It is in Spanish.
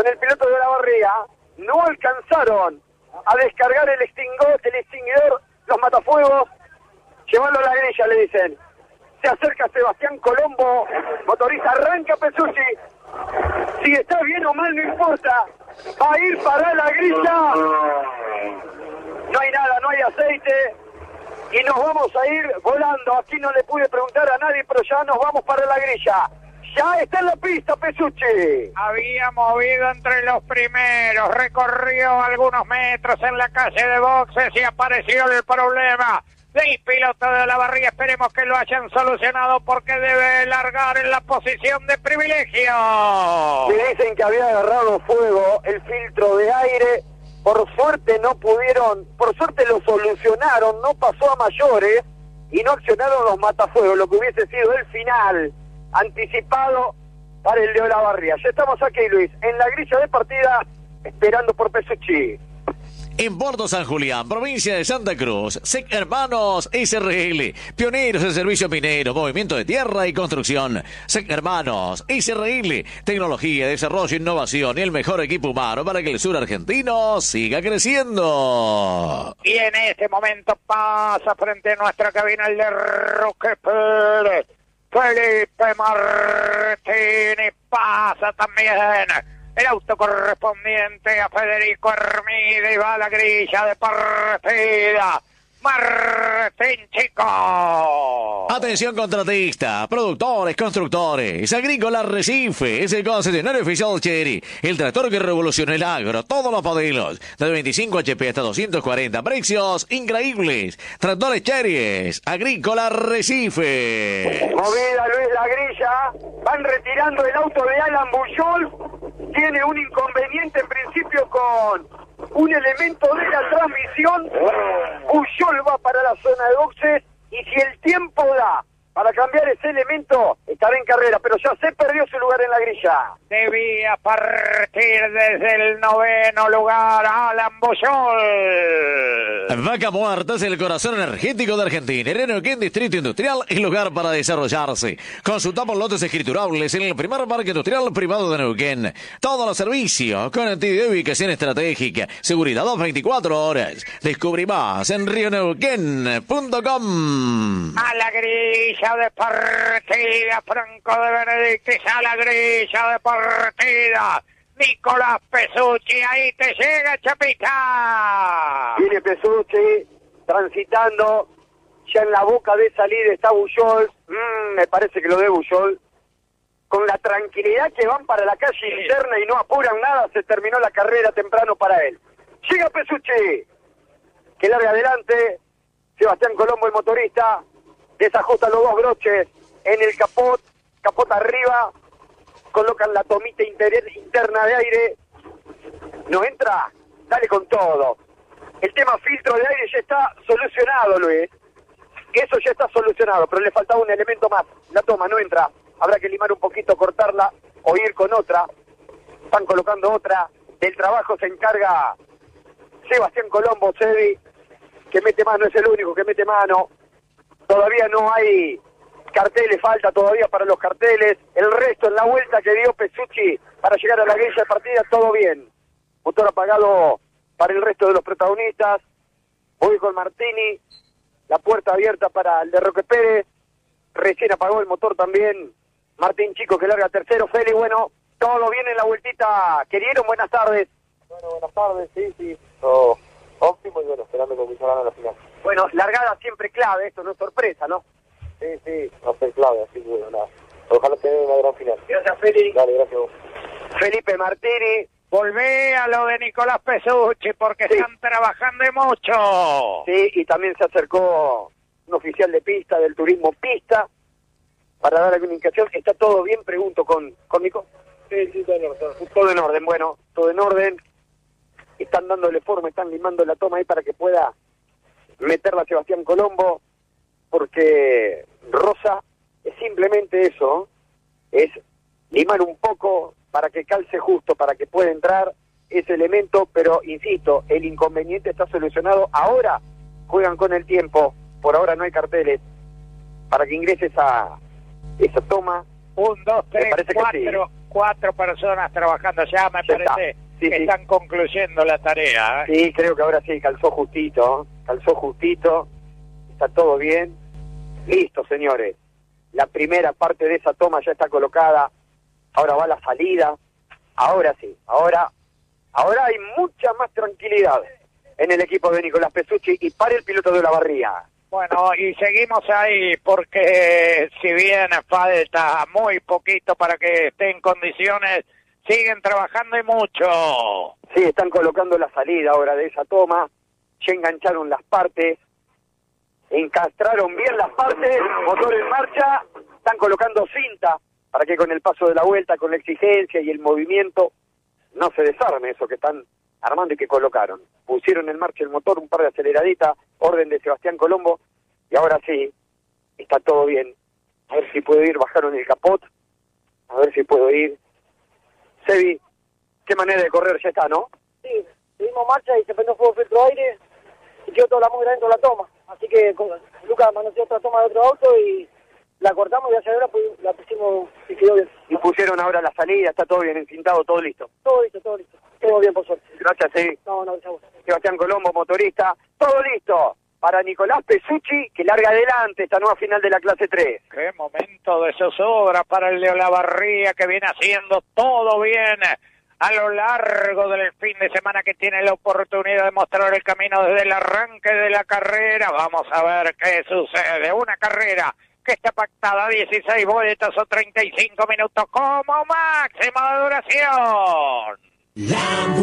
el piloto de Olavarría no alcanzaron a descargar el extinguidor, los matafuegos. Llevarlo a la grilla, le dicen. Se acerca Sebastián Colombo, motorista, arranca Pesucci. Si está bien o mal, no importa. Va a ir para la grilla. No hay nada, no hay aceite. Y nos vamos a ir volando. Aquí no le pude preguntar a nadie, pero ya nos vamos para la grilla. Ya está en la pista, Pesucci. Había movido entre los primeros, recorrió algunos metros en la calle de boxes y apareció el problema del piloto de Olavarría. Esperemos que lo hayan solucionado porque debe largar en la posición de privilegio. Me dicen que había agarrado fuego el filtro de aire. Por suerte no pudieron, por suerte lo solucionaron, no pasó a mayores y no accionaron los matafuegos, lo que hubiese sido el final anticipado para el de Olavarría. Ya estamos aquí, Luis, en la grilla de partida, esperando por Pesucci. En Puerto San Julián, provincia de Santa Cruz, SEC Hermanos SRL, pioneros en servicio minero, movimiento de tierra y construcción. SEC Hermanos SRL, tecnología, desarrollo, innovación y el mejor equipo humano para que el sur argentino siga creciendo. Y en este momento pasa frente a nuestra cabina el de Roque Pérez. Felipe Martínez pasa también. El auto correspondiente a Federico Hermida y va a la grilla de partida. Martín Chico. Atención contratista, productores, constructores. Agrícola Recife es el concesionario oficial Chery. El tractor que revolucionó el agro. Todos los modelos. De 25 HP hasta 240. Precios increíbles. Tractores Chery. Agrícola Recife. Movida, Luis, la grilla. Van retirando el auto de Alan Bullol. Tiene un inconveniente en principio con un elemento de la transmisión. Bullol va para la zona de boxes y si el tiempo da para cambiar ese elemento, estará en carrera, pero ya se perdió su lugar en la grilla. Debía partir desde el 9º lugar Alan Bullol. Vaca Muerta es el corazón energético de Argentina. Neuquén Distrito Industrial es lugar para desarrollarse. Consultamos lotes escriturables en el primer parque industrial privado de Neuquén. Todos los servicios, conectividad y ubicación estratégica. Seguridad 24 horas. Descubrí más en rioneuquén.com. A la grilla de partida, Franco de Benedictis, a la grilla de partida, Nicolás Pesucci, ahí te llega, Chapita. Viene Pesucci, transitando, ya en la boca de salida está Bullol, me parece que lo de Bullol, con la tranquilidad que van para la calle interna y no apuran nada, se terminó la carrera temprano para él. Llega Pesucci, que larga adelante, Sebastián Colombo, el motorista, desajusta los dos broches en el capot arriba, colocan la tomita interna de aire, no entra, dale con todo. El tema filtro de aire ya está solucionado, Luis, eso ya está solucionado, pero le faltaba un elemento más, la toma no entra, habrá que limar un poquito, cortarla o ir con otra, están colocando otra, del trabajo se encarga Sebastián Colombo, Sebi, que mete mano, es el único que mete mano. Todavía no hay carteles, falta todavía para los carteles. El resto en la vuelta que dio Pesucci para llegar a la grilla de partida, todo bien. Motor apagado para el resto de los protagonistas. Voy con Martini. La puerta abierta para el de Roque Pérez. Recién apagó el motor también Martín Chico, que larga tercero. Feli, bueno, todo bien en la vueltita. ¿Querieron? Buenas tardes. Bueno, buenas tardes, sí. Todo óptimo y bueno, esperando con mis ganas la final. Bueno, largada siempre clave, esto no es sorpresa, ¿no? Sí, va a ser clave, así que bueno, nada. Ojalá tenga una gran final. Gracias, Feli. Dale, gracias a vos. Felipe Martini. Volvé a lo de Nicolás Pesucci porque Sí. están trabajando y mucho. Sí, y también se acercó un oficial de pista, del turismo pista, para dar alguna indicación. ¿Está todo bien? Pregunto con Nico. Sí, todo en orden. Todo en orden, bueno, todo en orden. Están dándole forma, están limando la toma ahí para que pueda meterla a Sebastián Colombo, porque Rosa es simplemente eso, es limar un poco para que calce justo, para que pueda entrar ese elemento, pero insisto, el inconveniente está solucionado. Ahora juegan con el tiempo, por ahora no hay carteles, para que ingrese esa toma. 1, 2, 3, parece que 4. sí. 4 personas trabajando ya, me Ya parece está. Sí, que sí. están concluyendo la tarea. Sí, creo que ahora sí, calzó justito, está todo bien. Listo, señores. La primera parte de esa toma ya está colocada, ahora va la salida, ahora sí, ahora hay mucha más tranquilidad en el equipo de Nicolás Pesucci y para el piloto de Olavarría. Bueno, y seguimos ahí porque si bien falta muy poquito para que esté en condiciones, siguen trabajando y mucho. Sí, están colocando la salida ahora de esa toma, ya engancharon las partes, encastraron bien las partes, motor en marcha, están colocando cinta para que con el paso de la vuelta, con la exigencia y el movimiento, no se desarme eso que están armando y que colocaron. Pusieron en marcha el motor, un par de aceleraditas, orden de Sebastián Colombo, y ahora sí, está todo bien. A ver si puedo ir, bajaron el capot, a ver si puedo ir. Sebi, qué manera de correr ya está, ¿no? Sí, seguimos marcha y se prendió fuego filtro aire y quedó toda la mugre dentro de la toma. Así que Lucas manoseó otra toma de otro auto y la cortamos y hacia ahora pues, la pusimos y quedó bien. Y pusieron ahora la salida, está todo bien encintado, todo listo. Todo listo, todo listo. Todo bien, por suerte. Gracias, Sebi. No, chau. Sebastián Colombo, motorista, todo listo para Nicolás Pesucci, que larga adelante esta nueva final de la clase 3. Qué momento de zozobra para el de Olavarría, que viene haciendo todo bien a lo largo del fin de semana, que tiene la oportunidad de mostrar el camino desde el arranque de la carrera. Vamos a ver qué sucede. Una carrera que está pactada 16 vueltas o 35 minutos como máxima de duración.